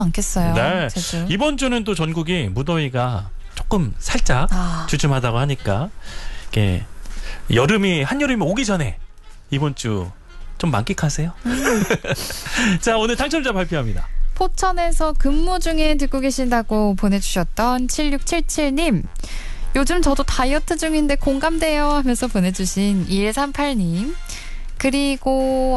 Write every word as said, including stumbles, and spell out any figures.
않겠어요. 네. 제주. 이번 주는 또 전국이 무더위가 조금 살짝 아. 주춤하다고 하니까 이렇게 여름이 한여름이 오기 전에 이번 주 좀 만끽하세요. 음. 자, 오늘 당첨자 발표합니다. 포천에서 근무 중에 듣고 계신다고 보내주셨던 칠육칠칠 님. 요즘 저도 다이어트 중인데 공감돼요 하면서 보내주신 이일삼팔 님. 그리고